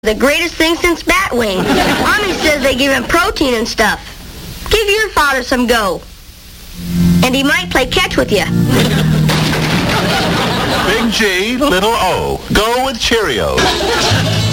The greatest thing since Batwing. Mommy says they give him protein and stuff. Give your father some Go. And he might play catch with you. Big G, little O. Go with Cheerios.